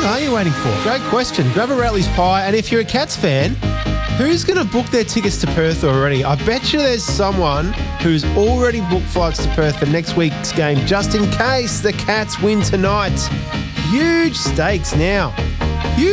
What are you waiting for? Great question. Grab a Rattleys pie, and if you're a Cats fan, who's going to book their tickets to Perth already? I bet you there's someone who's already booked flights to Perth for next week's game, just in case the Cats win tonight. Huge stakes now.